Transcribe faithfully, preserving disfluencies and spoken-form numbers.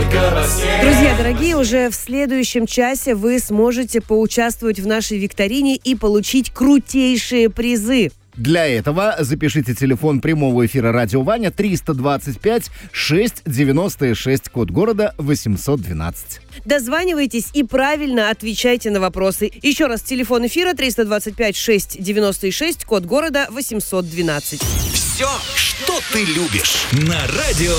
только во сне. Друзья дорогие, уже в следующем часе вы сможете поучаствовать в нашей викторине и получить крутейшие призы. Для этого запишите телефон прямого эфира «Радио Ваня» триста двадцать пять шестьсот девяносто шесть, код города восемьсот двенадцать. Дозванивайтесь и правильно отвечайте на вопросы. Еще раз, телефон эфира триста двадцать пять шестьсот девяносто шесть, код города восемьсот двенадцать. Все, что ты любишь, на радио.